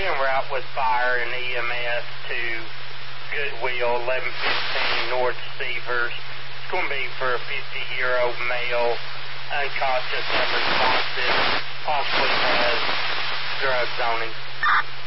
en route with fire and EMS to Goodwill, 1115 North Stevers. It's going to be for a 50-year-old male, unconscious, unresponsive, possibly has drugs on him.